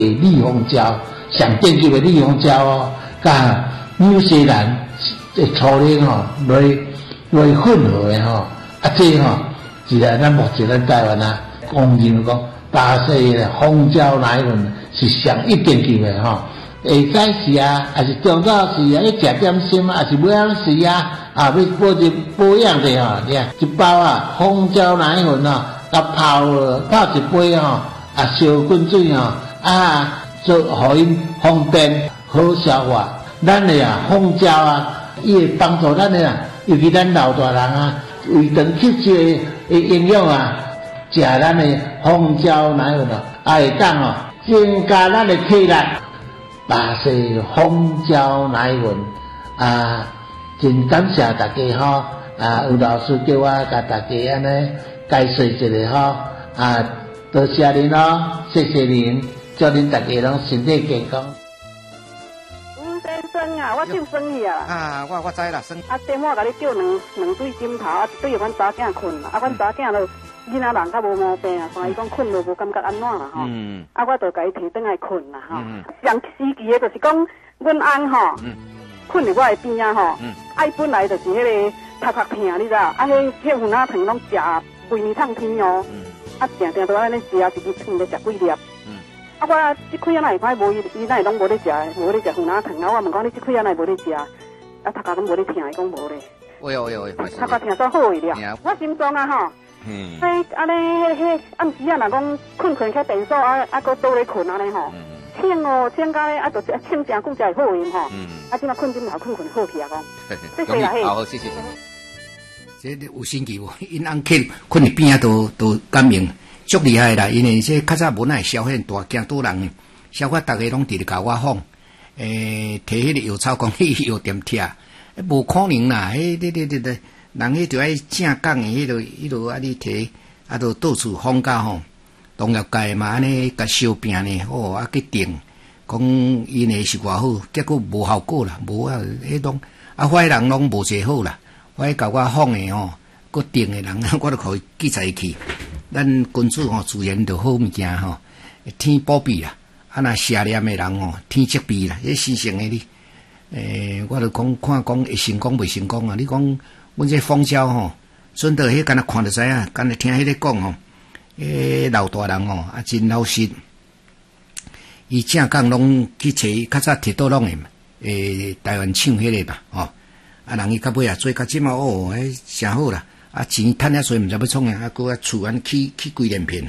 蜜蜂胶，上顶级的蜜蜂胶哦，甲纽西兰粗粒吼来混合的吼，这吼是咱目前咱台湾公认讲巴西的蜂胶奶粉是上一等级的吼。下早时还是中早时要食点心还是尾仔时要保养者吼，一包蜂胶奶粉甲泡一杯烧滚水做互因方便好消化。咱的蜂胶伊会帮助咱的尤其咱老大人胃肠吸收的营养食咱的蜂胶奶粉会当增加咱的体力。巴西蜂胶奶粉真感谢大家吼有老师叫我甲大家安尼解说一下多谢您谢谢您，祝您大家拢身体健康。 吴先生我就生去我知啦，生。 周末甲你叫两对枕头一对阮查囝困阮查囝都囡仔人较无毛病所以讲困落无感觉安怎啦吼。我就甲伊摕转来困啦吼。上时期的就是讲，阮翁吼，困伫我的边伊本来就是迄个头壳疼，你知道？迄粉仔糖拢食规暝烫天哦。定定都安尼食，一日糖就食几粒。我即开哪会歹无伊哪会拢无咧食粉仔糖我问讲你即开哪会无咧食？头壳拢无咧疼，伊讲无咧。 喂， 头壳疼煞好个了。我心脏吼。安尼暗时若讲困去电所搁倒咧困安尼吼，请甲咧就请诚久才会好用吼。即马困枕头困好去讲。谢谢啦嘿。 好，谢谢。这有神奇无？因翁困伫边都感应，足厉害啦！因为这较早无哪消现大惊倒人，消化大家拢直直甲我放，摕迄个药草讲迄药店贴，无可能啦！人迄就爱正讲的，迄落你摕就到处放假吼，农业界嘛安尼甲烧饼呢，去定，讲因诶是偌好，结果无效果啦，无迄种坏人拢无侪好啦。我甲我放的搁定的人，我都可以记在去。咱君子自然就好物件天保庇啦。若邪念的人天责备啦。迄生成的你，我就看讲会成功袂成功你讲阮这蜂胶准到迄敢若看就知影，敢若听迄个讲老大人真老实。伊正讲拢去找较早铁道拢会台湾厂迄个嘛人伊到尾做到即嘛诚好啦！钱趁遐多，毋知要创啥，搁厝安起几连片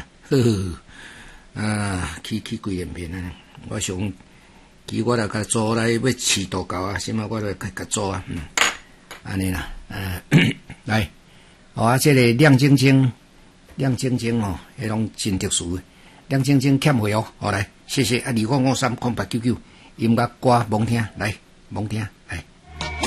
起几连片我想，我来甲做来要饲多狗什么我来甲做安尼啦，来，这个亮晶晶迄拢真特殊的，亮晶晶欠会来，谢谢，2553899音乐歌盲听，来盲听。